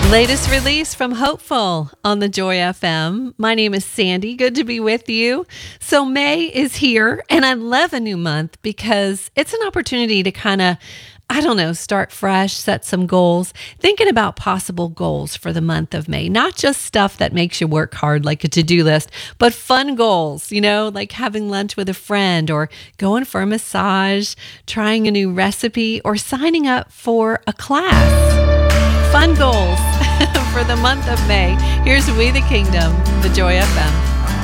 Latest release from Hopeful on the Joy FM. My name is Sandy. Good to be with you. So May is here, and I love a new month because it's an opportunity to kind of, start fresh, set some goals, thinking about possible goals for the month of May. Not just stuff that makes you work hard like a to-do list, but fun goals, like having lunch with a friend or going for a massage, trying a new recipe, or signing up for a class. Fun goals for the month of May. Here's We the Kingdom, the Joy FM.